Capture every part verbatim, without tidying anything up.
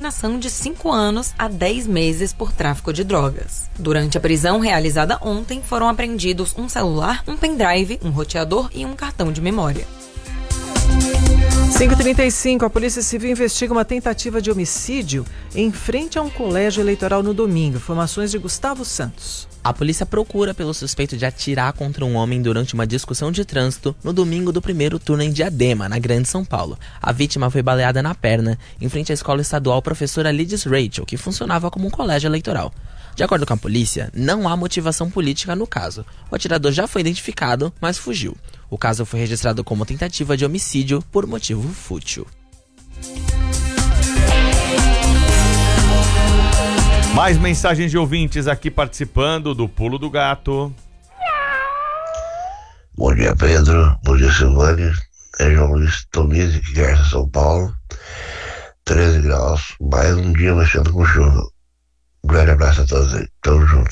condenação de cinco anos a dez meses por tráfico de drogas. Durante a prisão realizada ontem, foram apreendidos um celular, um pendrive, um roteador e um cartão de memória. cinco e trinta e cinco, a Polícia Civil investiga uma tentativa de homicídio em frente a um colégio eleitoral no domingo. Informações de Gustavo Santos. A polícia procura pelo suspeito de atirar contra um homem durante uma discussão de trânsito no domingo do primeiro turno em Diadema, na Grande São Paulo. A vítima foi baleada na perna, em frente à escola estadual Professora Lides Rachel, que funcionava como um colégio eleitoral. De acordo com a polícia, não há motivação política no caso. O atirador já foi identificado, mas fugiu. O caso foi registrado como tentativa de homicídio por motivo fútil. Mais mensagens de ouvintes aqui participando do Pulo do Gato. Bom dia, Pedro. Bom dia, Silvânia. É João Luiz Tomizzi, que Garça, São Paulo. treze graus. Mais um dia mexendo com chuva. Um grande abraço a todos aí. Tamo juntos.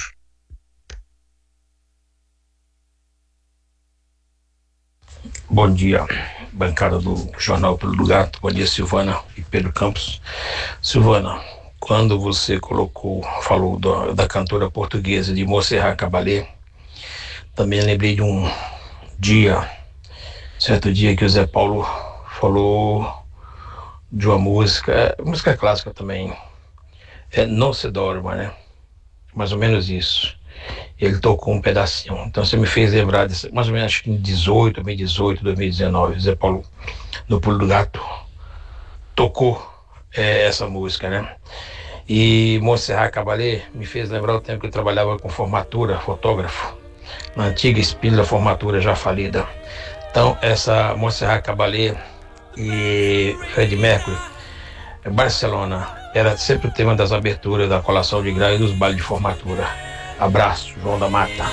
Bom dia, bancada do Jornal Pulo do Gato. Bom dia, Silvana e Pedro Campos. Silvana, quando você colocou, falou da, da cantora portuguesa de Montserrat Caballé, também lembrei de um dia, certo dia que o Zé Paulo falou de uma música, música clássica também, é Não Se Dorma, né? Mais ou menos isso. Ele tocou um pedacinho. Então você me fez lembrar dessa, mais ou menos acho que em dezoito, dois mil e dezoito, dois mil e dezenove, Zé Paulo, no Pulo do Gato, tocou é, essa música, né? E Montserrat Caballé me fez lembrar o tempo que eu trabalhava com formatura, fotógrafo, na antiga Espírita Formatura já falida. Então essa Montserrat Caballé e Fred Mercury, Barcelona, era sempre o tema das aberturas da colação de grau e dos bailes de formatura. Abraço, João da Mata.